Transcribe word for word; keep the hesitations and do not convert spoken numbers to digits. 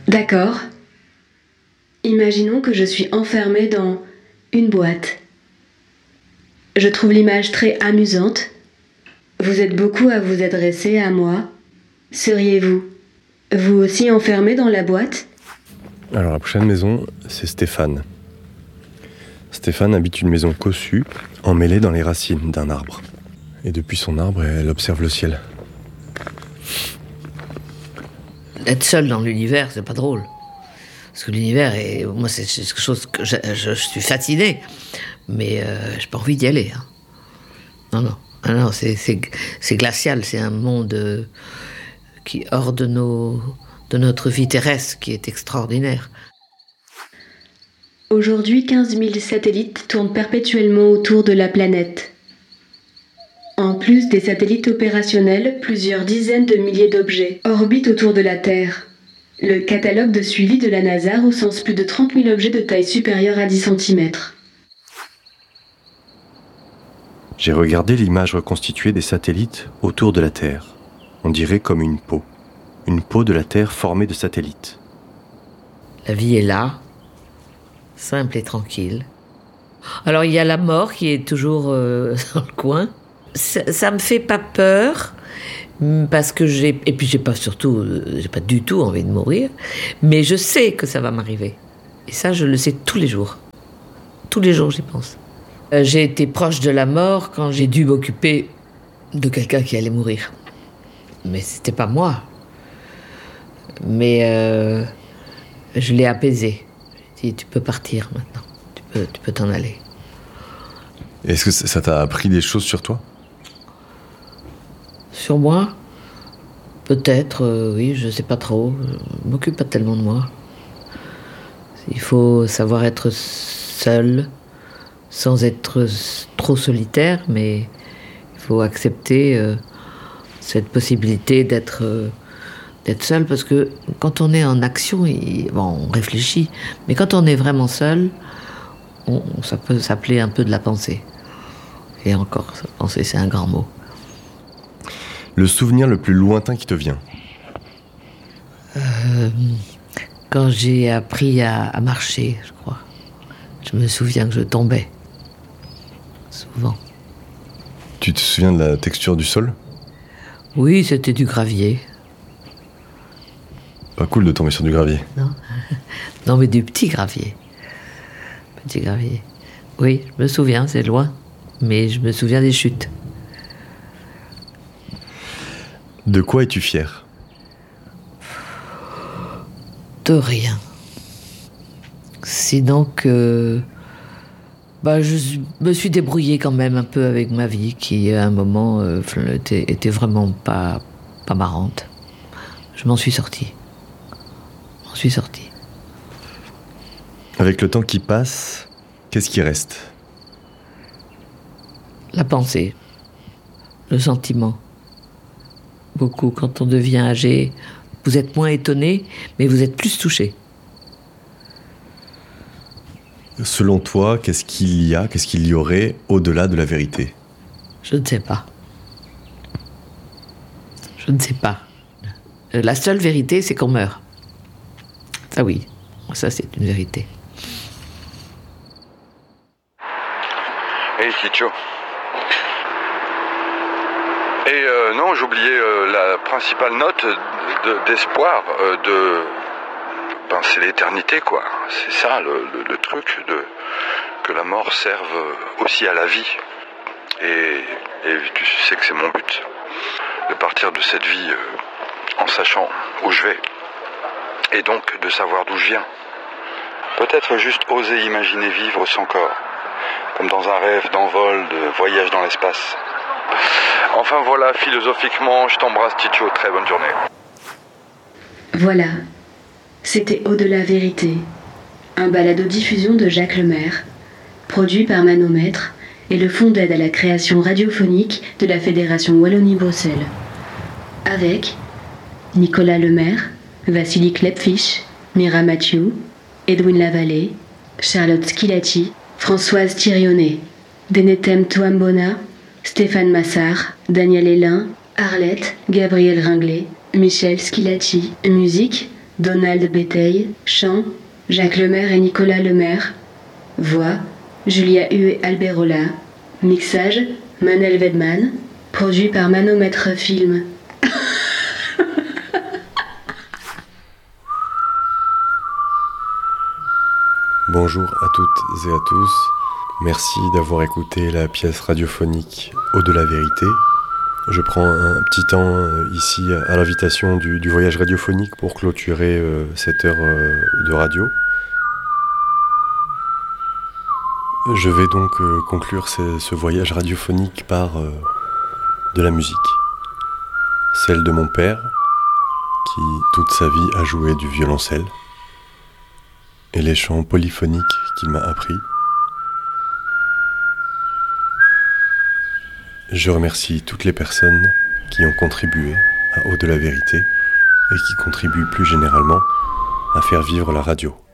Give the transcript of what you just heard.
D'accord. Imaginons que je suis enfermée dans une boîte. Je trouve l'image très amusante. Vous êtes beaucoup à vous adresser à moi. Seriez-vous, vous aussi enfermé dans la boîte ? Alors la prochaine maison, c'est Stéphane. Stéphane habite une maison cossue, emmêlée dans les racines d'un arbre. Et depuis son arbre, elle observe le ciel. Être seul dans l'univers, c'est pas drôle. Parce que l'univers, est, moi, c'est quelque chose que je, je, je suis fasciné, mais euh, j'ai pas envie d'y aller. Hein. Non, non, ah, non, c'est, c'est, c'est glacial. C'est un monde euh, qui hors de nos, de notre vie terrestre, qui est extraordinaire. Aujourd'hui, quinze mille satellites tournent perpétuellement autour de la planète. En plus des satellites opérationnels, plusieurs dizaines de milliers d'objets orbitent autour de la Terre. Le catalogue de suivi de la NASA recense plus de trente mille objets de taille supérieure à dix centimètres. J'ai regardé l'image reconstituée des satellites autour de la Terre. On dirait comme une peau. Une peau de la Terre formée de satellites. La vie est là, simple et tranquille. Alors il y a la mort qui est toujours euh, dans le coin. Ça, ça me fait pas peur parce que j'ai et puis j'ai pas surtout j'ai pas du tout envie de mourir, mais je sais que ça va m'arriver. Et ça je le sais tous les jours. Tous les jours j'y pense. Euh, j'ai été proche de la mort quand j'ai dû m'occuper de quelqu'un qui allait mourir. Mais c'était pas moi. Mais euh, je l'ai apaisé. J'ai dit tu peux partir maintenant. Tu peux tu peux t'en aller. Est-ce que ça t'a appris des choses sur toi ? Sur moi ? Peut-être, euh, oui, je sais pas trop. Je m'occupe pas tellement de moi. Il faut savoir être seul, sans être trop solitaire, mais il faut accepter euh, cette possibilité d'être, euh, d'être seul, parce que quand on est en action, il, bon, on réfléchit, mais quand on est vraiment seul, on, ça peut s'appeler un peu de la pensée. Et encore, penser, c'est un grand mot. Le souvenir le plus lointain qui te vient ? euh, Quand j'ai appris à, à marcher, je crois. Je me souviens que je tombais. Souvent. Tu te souviens de la texture du sol ? Oui, c'était du gravier. Pas cool de tomber sur du gravier. Non, non mais du petit gravier. Petit gravier. Oui, je me souviens, c'est loin. Mais je me souviens des chutes. De quoi es-tu fier ? De rien. Sinon que... Bah, je me suis débrouillée quand même un peu avec ma vie, qui à un moment euh, était, était vraiment pas, pas marrante. Je m'en suis sortie. Je m'en suis sortie. Avec le temps qui passe, qu'est-ce qui reste ? La pensée, le sentiment. Beaucoup, quand on devient âgé, vous êtes moins étonné, mais vous êtes plus touché. Selon toi, qu'est-ce qu'il y a, qu'est-ce qu'il y aurait au-delà de la vérité ? Je ne sais pas. Je ne sais pas. La seule vérité, c'est qu'on meurt. Ça oui, ça c'est une vérité. Hey Chicho. Et euh, non, j'oubliais euh, la principale note de, d'espoir euh, de... Ben, c'est l'éternité, quoi. C'est ça, le, le, le truc, de, que la mort serve aussi à la vie. Et, et tu sais que c'est mon but, de partir de cette vie euh, en sachant où je vais. Et donc de savoir d'où je viens. Peut-être juste oser imaginer vivre sans corps. Comme dans un rêve d'envol, de voyage dans l'espace. Enfin voilà, philosophiquement, je t'embrasse Ticho, très bonne journée. Voilà, c'était Au-delà Vérité, un balado-diffusion de Jacques Lemaire, produit par Manomètre et le Fonds d'aide à la création radiophonique de la Fédération Wallonie-Bruxelles. Avec Nicolas Lemaire, Vassili Klepfish, Mira Mathieu, Edwin Lavallée, Charlotte Schilati, Françoise Thirionnet, Denetem Touambona, Stéphane Massard, Daniel Hélin, Arlette, Gabriel Ringlet, Michel Schilati. Musique, Donald Béteille. Chant, Jacques Lemaire et Nicolas Lemaire. Voix, Julia Hu et Albert Rollin. Mixage, Manel Wedman. Produit par Manomètre Film. Bonjour à toutes et à tous. Merci d'avoir écouté la pièce radiophonique Au-delà vérité. Je prends un petit temps ici à l'invitation du, du voyage radiophonique pour clôturer euh, cette heure euh, de radio. Je vais donc euh, conclure ce, ce voyage radiophonique par euh, de la musique. Celle de mon père, qui toute sa vie a joué du violoncelle, et les chants polyphoniques qu'il m'a appris. Je remercie toutes les personnes qui ont contribué à Au-delà vérité et qui contribuent plus généralement à faire vivre la radio.